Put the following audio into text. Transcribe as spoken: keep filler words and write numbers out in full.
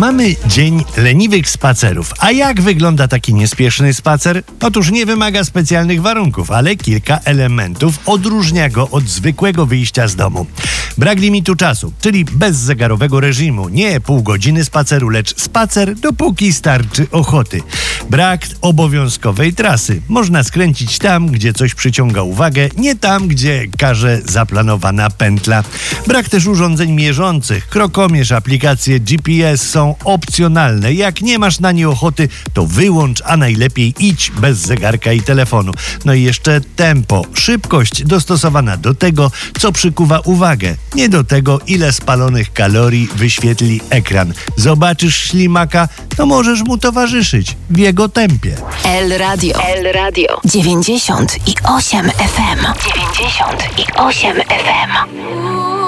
Mamy dzień leniwych spacerów. A jak wygląda taki niespieszny spacer? Otóż nie wymaga specjalnych warunków, ale kilka elementów odróżnia go od zwykłego wyjścia z domu. Brak limitu czasu, czyli bez zegarowego reżimu. Nie pół godziny spaceru, lecz spacer, dopóki starczy ochoty. Brak obowiązkowej trasy. Można skręcić tam, gdzie coś przyciąga uwagę, nie tam, gdzie każe zaplanowana pętla. Brak też urządzeń mierzących. Krokomierz, aplikacje G P S są opcjonalne. Jak nie masz na nie ochoty, to wyłącz, a najlepiej idź bez zegarka i telefonu. No i jeszcze tempo. Szybkość dostosowana do tego, co przykuwa uwagę. Nie do tego, ile spalonych kalorii wyświetli ekran. Zobaczysz ślimaka, to możesz mu towarzyszyć w jego tempie. El Radio. El Radio. dziewięćdziesiąt i osiem F M. dziewięćdziesiąt i osiem F M.